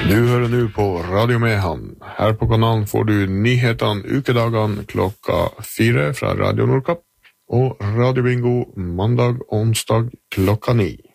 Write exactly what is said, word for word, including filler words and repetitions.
Du hører nå på Radio Mehamn. Her på kanalen får du nyhetene ukedagene klokka fire fra Radio Nordkapp og Radio Bingo mandag og onsdag klokka ni.